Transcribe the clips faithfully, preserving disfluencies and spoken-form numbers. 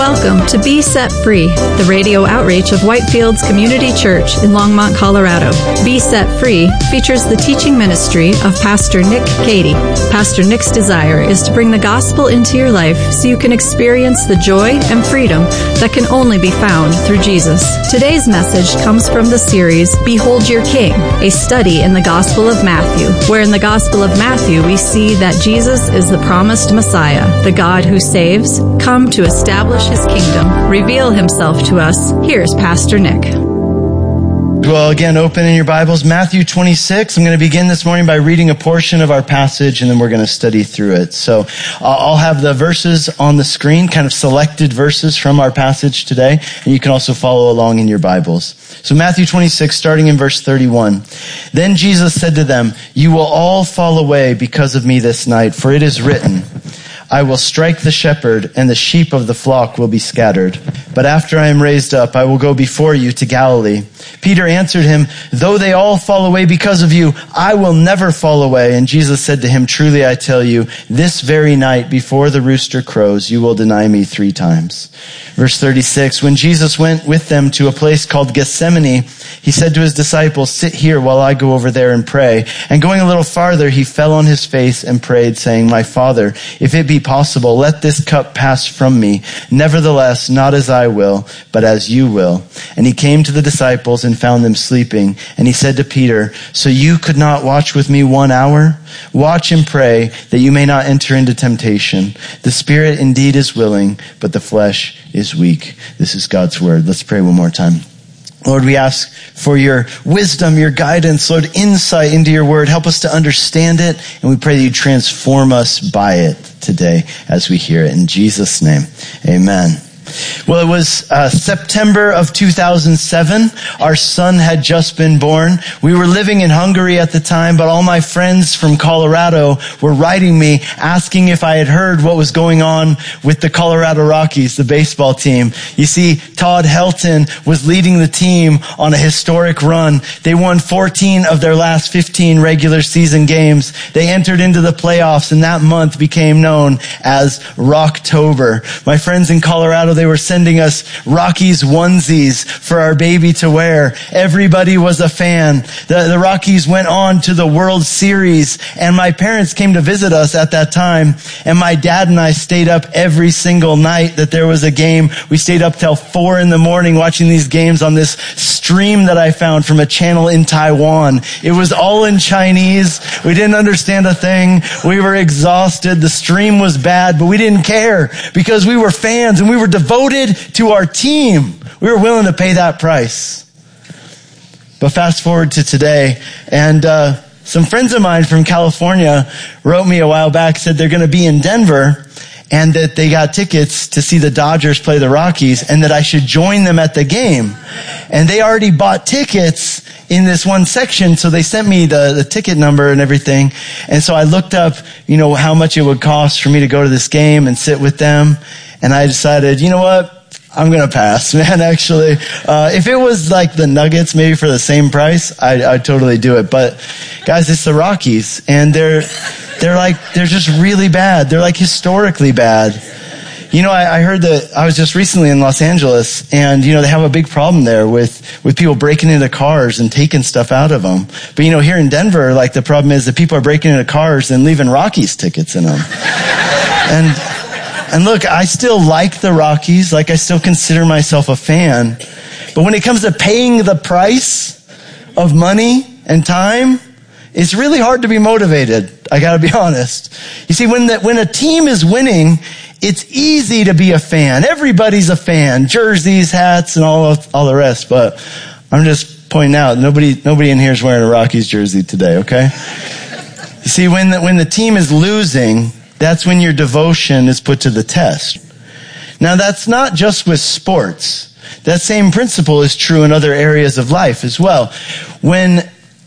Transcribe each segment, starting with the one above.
Welcome to Be Set Free, the radio outreach of Whitefields Community Church in Longmont, Colorado. Be Set Free features the teaching ministry of Pastor Nick Cady. Pastor Nick's desire is to bring the gospel into your life so you can experience the joy and freedom that can only be found through Jesus. Today's message comes from the series Behold Your King, a study in the Gospel of Matthew, where in the Gospel of Matthew we see that Jesus is the promised Messiah, the God who saves, come to establish his kingdom, reveal himself to us. Here's Pastor Nick. Well, again, open in your Bibles, Matthew twenty-six. I'm going to begin this morning by reading a portion of our passage, and then we're going to study through it. So uh, I'll have the verses on the screen, kind of selected verses from our passage today, and you can also follow along in your Bibles. So Matthew twenty-six, starting in verse thirty-one. Then Jesus said to them, "You will all fall away because of me this night, for it is written, I will strike the shepherd, and the sheep of the flock will be scattered. But after I am raised up, I will go before you to Galilee." Peter answered him, "Though they all fall away because of you, I will never fall away." And Jesus said to him, "Truly I tell you, this very night before the rooster crows, you will deny me three times." Verse thirty-six, when Jesus went with them to a place called Gethsemane, he said to his disciples, "Sit here while I go over there and pray." And going a little farther, he fell on his face and prayed, saying, "My Father, if it be possible, let this cup pass from me. Nevertheless, not as I will, but as you will." And he came to the disciples and found them sleeping. And he said to Peter, "So you could not watch with me one hour? Watch and pray that you may not enter into temptation. The spirit indeed is willing, but the flesh is weak." This is God's word. Let's pray one more time. Lord, we ask for your wisdom, your guidance, Lord, insight into your word. Help us to understand it, and we pray that you transform us by it today as we hear it. In Jesus' name, amen. Well, it was uh, September of two thousand seven. Our son had just been born. We were living in Hungary at the time, but all my friends from Colorado were writing me asking if I had heard what was going on with the Colorado Rockies, the baseball team. You see, Todd Helton was leading the team on a historic run. They won fourteen of their last fifteen regular season games. They entered into the playoffs, and that month became known as Rocktober. My friends in Colorado, they were sending us Rockies onesies for our baby to wear. Everybody was a fan. The, the Rockies went on to the World Series, and my parents came to visit us at that time, and my dad and I stayed up every single night that there was a game. We stayed up till four in the morning watching these games on this stream that I found from a channel in Taiwan. It was all in Chinese. We didn't understand a thing. We were exhausted. The stream was bad, but we didn't care because we were fans and we were devoted to our team. We were willing to pay that price. But fast forward to today, and uh, some friends of mine from California wrote me a while back, said they're going to be in Denver, and that they got tickets to see the Dodgers play the Rockies, and that I should join them at the game. And they already bought tickets in this one section, so they sent me the, the ticket number and everything. And so I looked up, you know, how much it would cost for me to go to this game and sit with them. And I decided, you know what? I'm going to pass, man, actually. Uh, if it was like the Nuggets, maybe for the same price, I'd, I'd totally do it. But guys, it's the Rockies, and they're, they're like, they're just really bad. They're like historically bad. You know, I, I heard that I was just recently in Los Angeles, and, you know, they have a big problem there with, with people breaking into cars and taking stuff out of them. But, you know, here in Denver, like, the problem is that people are breaking into cars and leaving Rockies tickets in them. And, And look, I still like the Rockies, like I still consider myself a fan. But when it comes to paying the price of money and time, it's really hard to be motivated. I gotta be honest. You see, when the, when a team is winning, it's easy to be a fan. Everybody's a fan. Jerseys, hats, and all of, all the rest. But I'm just pointing out, nobody nobody in here is wearing a Rockies jersey today, okay? You see, when the, when the team is losing, that's when your devotion is put to the test. Now, that's not just with sports. That same principle is true in other areas of life as well. When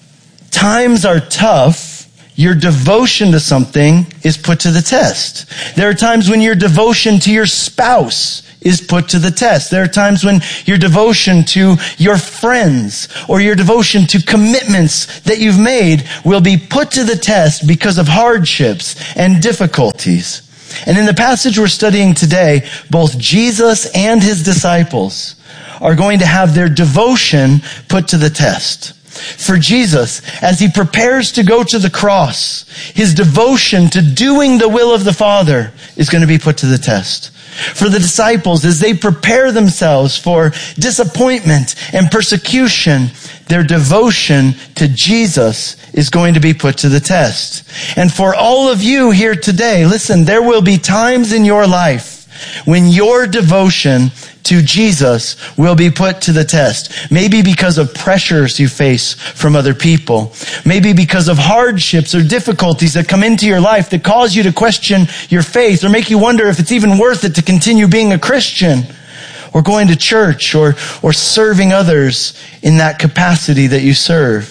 times are tough, your devotion to something is put to the test. There are times when your devotion to your spouse is put to the test. There are times when your devotion to your friends or your devotion to commitments that you've made will be put to the test because of hardships and difficulties. And in the passage we're studying today, both Jesus and his disciples are going to have their devotion put to the test. For Jesus, as he prepares to go to the cross, his devotion to doing the will of the Father is going to be put to the test. For the disciples, as they prepare themselves for disappointment and persecution, their devotion to Jesus is going to be put to the test. And for all of you here today, listen, there will be times in your life when your devotion to Jesus will be put to the test. Maybe because of pressures you face from other people. Maybe because of hardships or difficulties that come into your life that cause you to question your faith or make you wonder if it's even worth it to continue being a Christian or going to church or, or serving others in that capacity that you serve.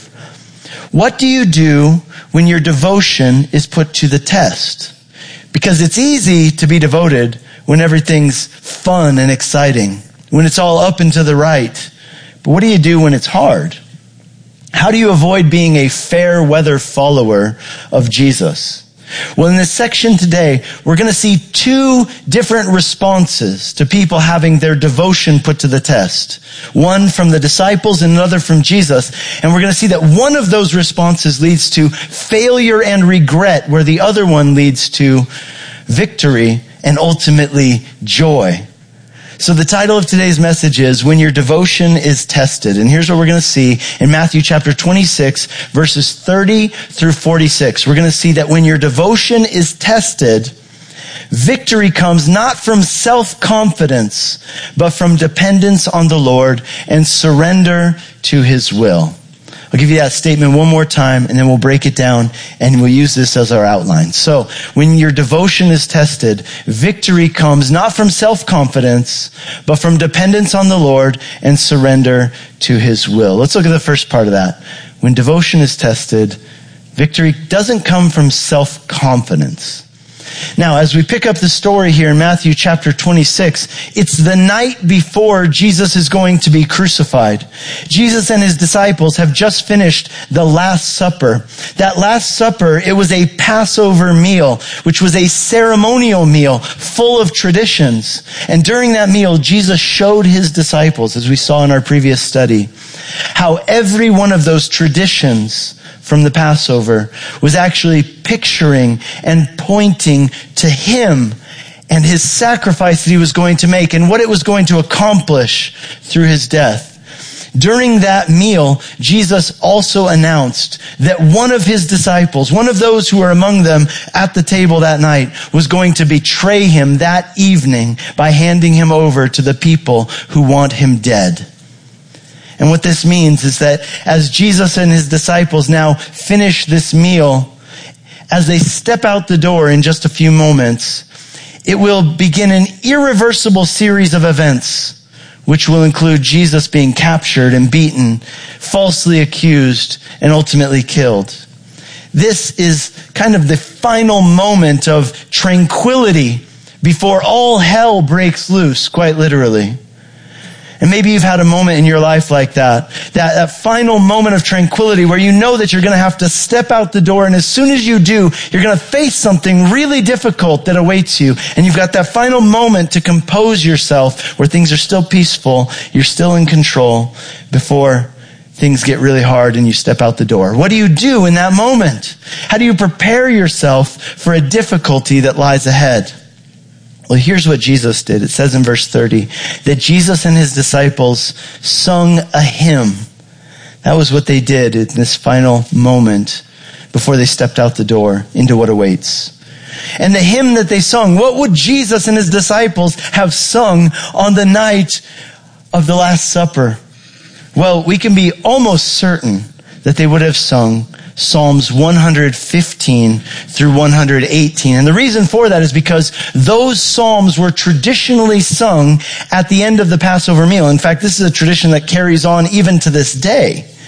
What do you do when your devotion is put to the test? Because it's easy to be devoted when everything's fun and exciting, when it's all up and to the right. But what do you do when it's hard? How do you avoid being a fair weather follower of Jesus? Well, in this section today, we're going to see two different responses to people having their devotion put to the test. One from the disciples and another from Jesus. And we're going to see that one of those responses leads to failure and regret, where the other one leads to victory and ultimately joy. So the title of today's message is When Your Devotion is Tested. And here's what we're going to see in Matthew chapter twenty-six, verses thirty through forty-six. We're going to see that when your devotion is tested, victory comes not from self-confidence, but from dependence on the Lord and surrender to his will. I'll give you that statement one more time, and then we'll break it down, and we'll use this as our outline. So, when your devotion is tested, victory comes not from self-confidence, but from dependence on the Lord and surrender to his will. Let's look at the first part of that. When devotion is tested, victory doesn't come from self-confidence. Now, as we pick up the story here in Matthew chapter twenty-six, it's the night before Jesus is going to be crucified. Jesus and his disciples have just finished the Last Supper. That Last Supper, it was a Passover meal, which was a ceremonial meal full of traditions. And during that meal, Jesus showed his disciples, as we saw in our previous study, how every one of those traditions from the Passover was actually picturing and pointing to him and his sacrifice that he was going to make and what it was going to accomplish through his death. During that meal, Jesus also announced that one of his disciples, one of those who were among them at the table that night, was going to betray him that evening by handing him over to the people who want him dead. And what this means is that as Jesus and his disciples now finish this meal, as they step out the door in just a few moments, it will begin an irreversible series of events, which will include Jesus being captured and beaten, falsely accused, and ultimately killed. This is kind of the final moment of tranquility before all hell breaks loose, quite literally. And maybe you've had a moment in your life like that, that, that final moment of tranquility where you know that you're going to have to step out the door, and as soon as you do, you're going to face something really difficult that awaits you. And you've got that final moment to compose yourself where things are still peaceful, you're still in control before things get really hard and you step out the door. What do you do in that moment? How do you prepare yourself for a difficulty that lies ahead? Well, here's what Jesus did. It says in verse thirty that Jesus and his disciples sung a hymn. That was what they did in this final moment before they stepped out the door into what awaits. And the hymn that they sung, what would Jesus and his disciples have sung on the night of the Last Supper? Well, we can be almost certain that they would have sung Psalms one fifteen through one eighteen. And the reason for that is because those Psalms were traditionally sung at the end of the Passover meal. In fact, this is a tradition that carries on even to this day.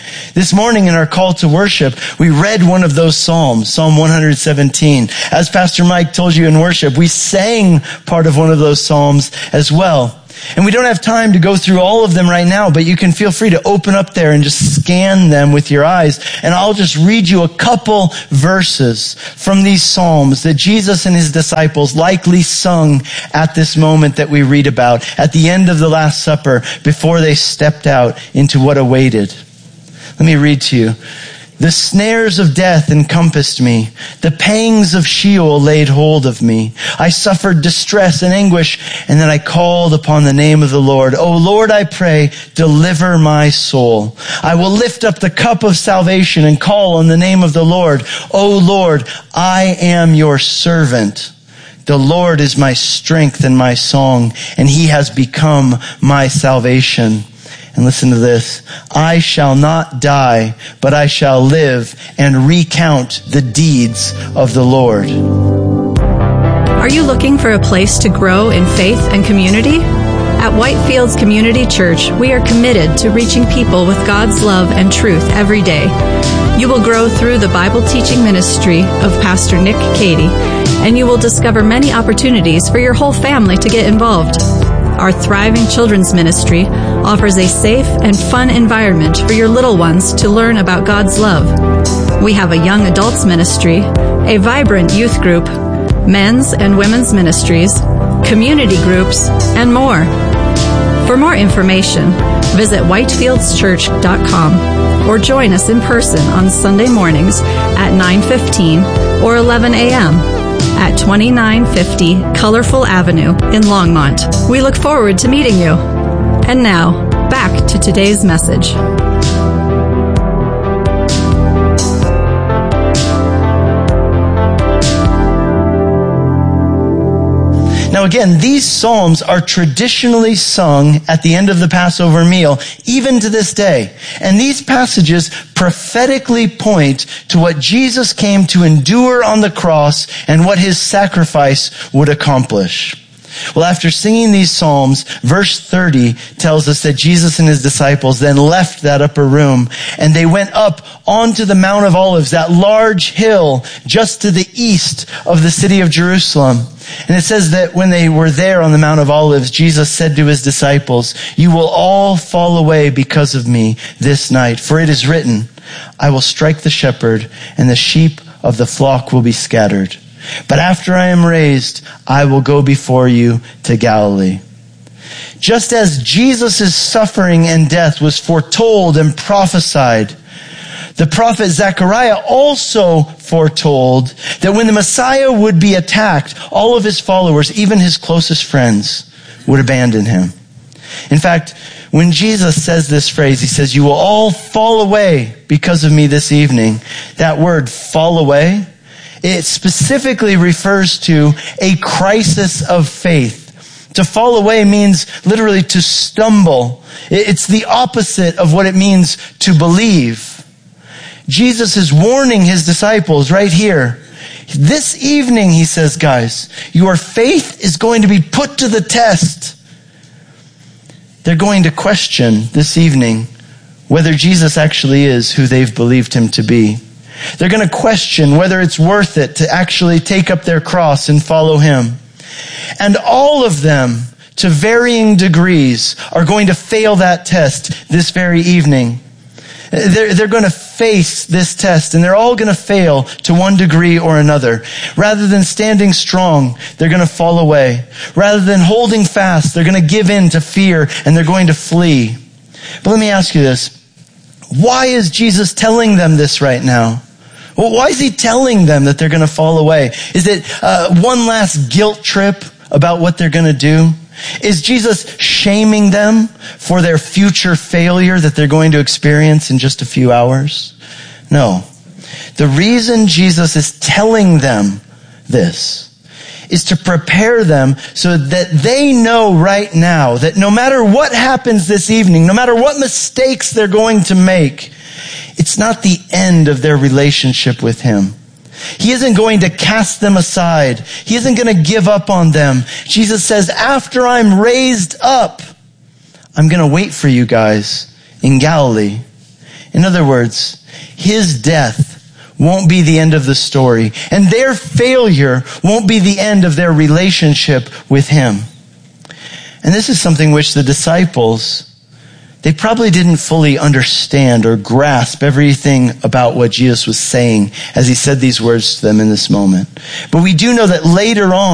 This morning in our call to worship, we read one of those Psalms, Psalm one seventeen. As Pastor Mike told you in worship, we sang part of one of those Psalms as well. And we don't have time to go through all of them right now, but you can feel free to open up there and just scan them with your eyes. And I'll just read you a couple verses from these Psalms that Jesus and his disciples likely sung at this moment that we read about, at the end of the Last Supper, before they stepped out into what awaited. Let me read to you. The snares of death encompassed me. The pangs of Sheol laid hold of me. I suffered distress and anguish, and then I called upon the name of the Lord. O Lord, I pray, deliver my soul. I will lift up the cup of salvation and call on the name of the Lord. O Lord, I am your servant. The Lord is my strength and my song, and he has become my salvation. And listen to this. I shall not die, but I shall live and recount the deeds of the Lord. Are you looking for a place to grow in faith and community? At Whitefields Community Church, we are committed to reaching people with God's love and truth every day. You will grow through the Bible teaching ministry of Pastor Nick Cady, and you will discover many opportunities for your whole family to get involved. Our thriving children's ministry offers a safe and fun environment for your little ones to learn about God's love. We have a young adults ministry, a vibrant youth group, men's and women's ministries, community groups, and more. For more information, visit whitefields church dot com or join us in person on Sunday mornings at nine fifteen or eleven a.m. at twenty-nine fifty Colorful Avenue in Longmont. We look forward to meeting you. And now, back to today's message. Now again, these Psalms are traditionally sung at the end of the Passover meal, even to this day. And these passages prophetically point to what Jesus came to endure on the cross and what his sacrifice would accomplish. Well, after singing these Psalms, verse thirty tells us that Jesus and his disciples then left that upper room and they went up onto the Mount of Olives, that large hill just to the east of the city of Jerusalem. And it says that when they were there on the Mount of Olives, Jesus said to his disciples, "You will all fall away because of me this night, for it is written, I will strike the shepherd and the sheep of the flock will be scattered. But after I am raised, I will go before you to Galilee." Just as Jesus' suffering and death was foretold and prophesied, the prophet Zechariah also foretold that when the Messiah would be attacked, all of his followers, even his closest friends, would abandon him. In fact, when Jesus says this phrase, he says, "You will all fall away because of me this evening." That word, fall away, it specifically refers to a crisis of faith. To fall away means literally to stumble. It's the opposite of what it means to believe. Jesus is warning his disciples right here. This evening, he says, guys, your faith is going to be put to the test. They're going to question this evening whether Jesus actually is who they've believed him to be. They're going to question whether it's worth it to actually take up their cross and follow him. And all of them, to varying degrees, are going to fail that test this very evening. They're, they're going to face this test, and they're all going to fail to one degree or another. Rather than standing strong, they're going to fall away. Rather than holding fast, they're going to give in to fear, and they're going to flee. But let me ask you this. Why is Jesus telling them this right now? Well, why is he telling them that they're going to fall away? Is it uh, one last guilt trip about what they're going to do? Is Jesus shaming them for their future failure that they're going to experience in just a few hours? No. The reason Jesus is telling them this is to prepare them so that they know right now that no matter what happens this evening, no matter what mistakes they're going to make, it's not the end of their relationship with him. He isn't going to cast them aside. He isn't going to give up on them. Jesus says, after I'm raised up, I'm going to wait for you guys in Galilee. In other words, his death won't be the end of the story, and their failure won't be the end of their relationship with him. And this is something which the disciples, they probably didn't fully understand or grasp everything about what Jesus was saying as he said these words to them in this moment. But we do know that later on,